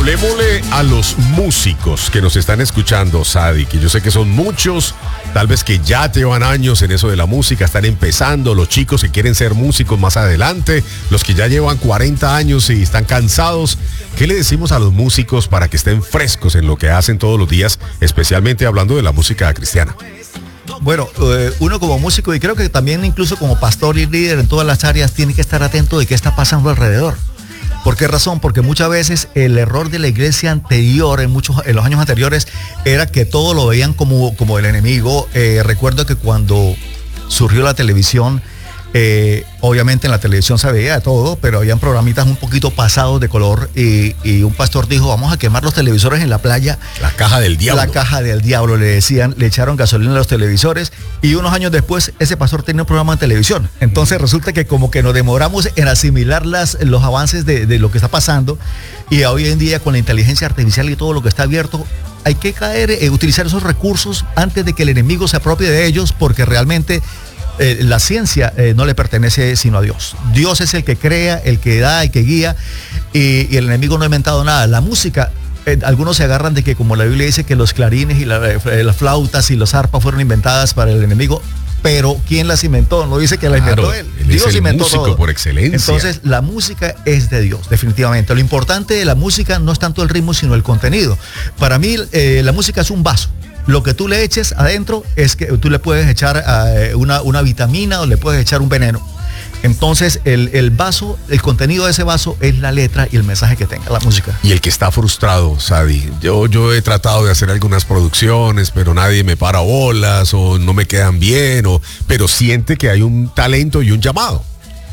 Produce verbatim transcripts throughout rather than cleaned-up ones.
Hablemosle a los músicos que nos están escuchando, Sadi, que yo sé que son muchos, tal vez que ya llevan años en eso de la música, están empezando, los chicos que quieren ser músicos más adelante, los que ya llevan cuarenta años y están cansados. ¿Qué le decimos a los músicos para que estén frescos en lo que hacen todos los días, especialmente hablando de la música cristiana? Bueno, eh, uno como músico y creo que también incluso como pastor y líder en todas las áreas tiene que estar atento de qué está pasando alrededor. ¿Por qué razón? Porque muchas veces el error de la iglesia anterior, en muchos, en los años anteriores, era que todo lo veían como, como el enemigo. Eh, recuerdo que cuando surgió la televisión, eh, obviamente en la televisión se veía todo, pero habían programitas un poquito pasados de color y, y un pastor dijo, vamos a quemar los televisores en la playa. La caja del diablo. La caja del diablo, le decían, le echaron gasolina a los televisores y unos años después ese pastor tenía un programa en televisión. Entonces resulta que como que nos demoramos en asimilar las, los avances de, de lo que está pasando y hoy en día con la inteligencia artificial y todo lo que está abierto, hay que caer, eh, utilizar esos recursos antes de que el enemigo se apropie de ellos porque realmente Eh, la ciencia eh, no le pertenece sino a Dios. Dios es el que crea, el que da, el que guía y, y el enemigo no ha inventado nada. La música, eh, algunos se agarran de que como la Biblia dice que los clarines y la, eh, las flautas y los arpas fueron inventadas para el enemigo, pero ¿quién las inventó? No dice que las claro, inventó él. él Dios es el inventó músico todo. Por excelencia. Entonces la música es de Dios, definitivamente. Lo importante de la música no es tanto el ritmo sino el contenido. Para mí eh, la música es un vaso. Lo que tú le eches adentro es que tú le puedes echar uh, una, una vitamina o le puedes echar un veneno. Entonces el, el vaso, el contenido de ese vaso es la letra y el mensaje que tenga la música. Y el que está frustrado, Sadi, yo, yo he tratado de hacer algunas producciones, pero nadie me para bolas o no me quedan bien, o, pero siente que hay un talento y un llamado.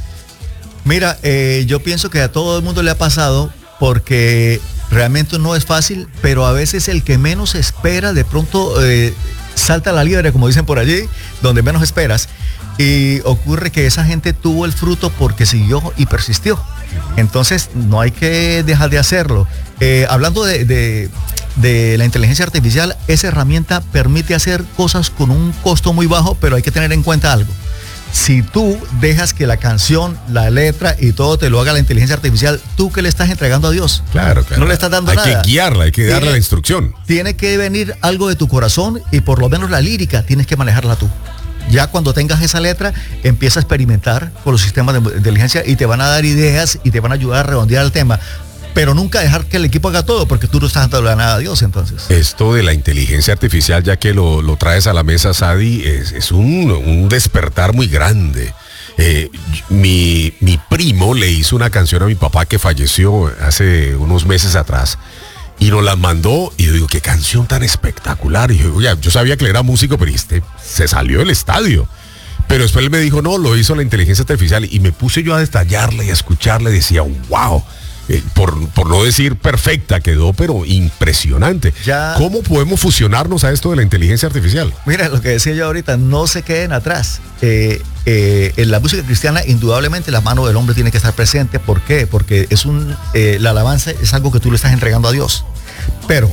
Mira, eh, yo pienso que a todo el mundo le ha pasado porque realmente no es fácil, pero a veces el que menos espera de pronto eh, salta a la liebre, como dicen por allí, donde menos esperas. Y ocurre que esa gente tuvo el fruto porque siguió y persistió. Entonces no hay que dejar de hacerlo. Eh, hablando de, de, de la inteligencia artificial, esa herramienta permite hacer cosas con un costo muy bajo, pero hay que tener en cuenta algo. Si tú dejas que la canción, la letra y todo te lo haga la inteligencia artificial, ¿tú qué le estás entregando a Dios? Claro, claro. No le estás dando hay nada. Hay que guiarla, hay que tiene, darle la instrucción. Tiene que venir algo de tu corazón y por lo menos la lírica tienes que manejarla tú. Ya cuando tengas esa letra, empieza a experimentar con los sistemas de inteligencia y te van a dar ideas y te van a ayudar a redondear el tema. Pero nunca dejar que el equipo haga todo, porque tú no estás dando nada a Dios, entonces. Esto de la inteligencia artificial, ya que lo, lo traes a la mesa, Sadi, es, es un, un despertar muy grande. Eh, mi, mi primo le hizo una canción a mi papá que falleció hace unos meses atrás y nos la mandó y yo digo, qué canción tan espectacular. Y yo, oye, yo sabía que él era músico, pero este se salió del estadio. Pero después él me dijo, no, lo hizo la inteligencia artificial y me puse yo a detallarle y a escucharle y decía, wow. Eh, por, por no decir perfecta, quedó pero impresionante. Ya, ¿cómo podemos fusionarnos a esto de la inteligencia artificial? Mira, lo que decía yo ahorita, no se queden atrás. Eh, eh, en la música cristiana, indudablemente la mano del hombre tiene que estar presente. ¿Por qué? Porque es un, eh, la alabanza es algo que tú le estás entregando a Dios. Pero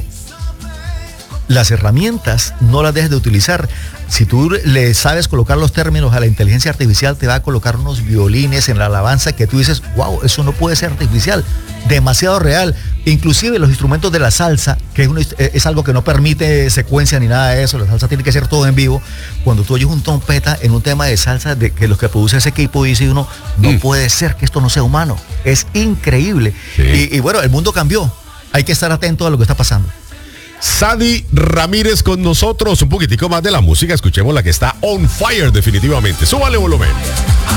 las herramientas no las dejes de utilizar. Si tú le sabes colocar los términos a la inteligencia artificial, te va a colocar unos violines en la alabanza que tú dices, wow, eso no puede ser artificial, demasiado real. Inclusive los instrumentos de la salsa, que es, un, es algo que no permite secuencia ni nada de eso, la salsa tiene que ser todo en vivo. Cuando tú oyes un trompeta en un tema de salsa, de que los que produce ese equipo, dice uno, no mm. puede ser que esto no sea humano. Es increíble. Sí. Y, y bueno, el mundo cambió. Hay que estar atento a lo que está pasando. Sadi Ramírez con nosotros, un poquitico más de la música, escuchemos la que está on fire definitivamente. Súbale volumen.